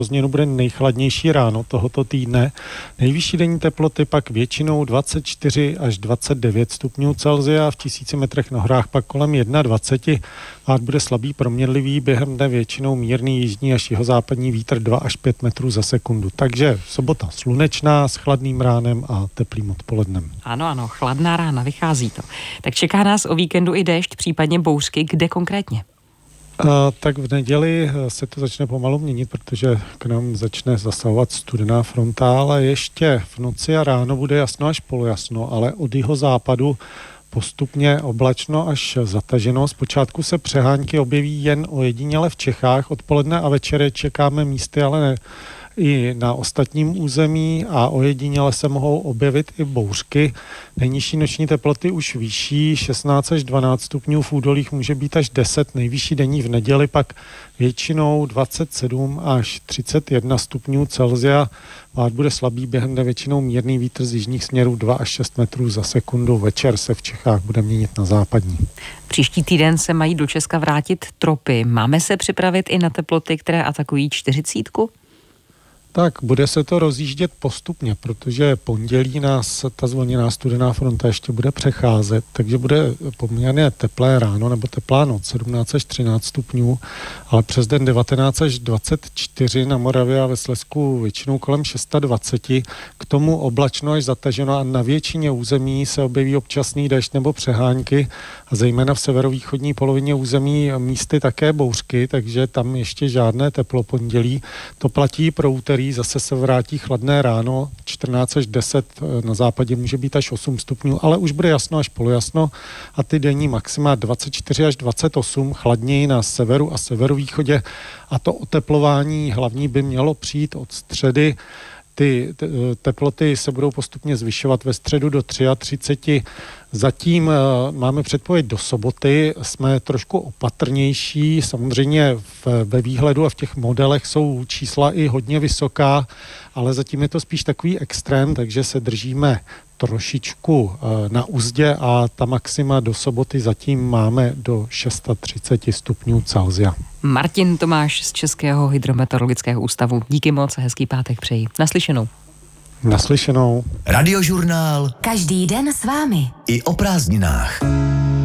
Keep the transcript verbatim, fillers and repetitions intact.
změnu bude nejchladnější ráno tohoto týdne. Nejvyšší denní teploty pak většinou dvacet čtyři až dvacet devět stupňů Celsia, v tisíci metrech na horách pak kolem dvacet jedna a bude slabý proměnlivý, během dne většinou mírný jižní až jihozápadní vítr dva až pět metrů za sekundu. Takže sobota slunečná s chladným ránem a teplým odpolednem. Ano, ano, chladná rána, vychází to. Tak čeká nás o víkendu i déšť, případně bouřky, kde konkrétně? Uh, tak v neděli se to začne pomalu měnit, protože k nám začne zasahovat studená fronta, ale ještě v noci a ráno bude jasno až polojasno, ale od jihozápadu postupně oblačno až zataženo. Zpočátku se přehánky objeví jen ojediněle v Čechách, odpoledne a večer čekáme místy, ale ne i na ostatním území a ojediněle se mohou objevit i bouřky. Nejnižší noční teploty už vyšší, šestnáct až dvanáct stupňů, v údolích může být až deset, nejvyšší denní v neděli pak většinou dvacet sedm až třicet jedna stupňů Celsia. Vád bude slabý, během dne většinou mírný vítr z jižních směrů dva až šest metrů za sekundu. Večer se v Čechách bude měnit na západní. Příští týden se mají do Česka vrátit tropy. Máme se připravit i na teploty, které atakují čtyřicítku? Tak, bude se to rozjíždět postupně, protože pondělí nás ta zvlněná studená fronta ještě bude přecházet, takže bude poměrně teplé ráno nebo teplá noc, sedmnáct až třináct stupňů, ale přes den devatenáct až dvacet čtyři na Moravě a ve Slezsku většinou kolem dvacet šest, k tomu oblačno až zataženo a na většině území se objeví občasný déšť nebo přehánky a zejména v severovýchodní polovině území místy také bouřky, takže tam ještě žádné teplo pondělí. To platí pro úterý, zase se vrátí chladné ráno, čtrnáct až deset, na západě může být až osm stupňů, ale už bude jasno až polojasno a ty denní maxima dvacet čtyři až dvacet osm, chladněji na severu a severovýchodě a to oteplování hlavní by mělo přijít od středy. Ty teploty se budou postupně zvyšovat ve středu do třicet tři. Zatím uh, máme předpověď do soboty, jsme trošku opatrnější, samozřejmě v, ve výhledu a v těch modelech jsou čísla i hodně vysoká, ale zatím je to spíš takový extrém, takže se držíme trošičku uh, na uzdě a ta maxima do soboty zatím máme do třicet šest stupňů Celsia. Martin Tomáš z Českého hydrometeorologického ústavu. Díky moc a hezký pátek přeji. Naslyšenou. Naslyšenou. Radiožurnál. Každý den s vámi. I o prázdninách.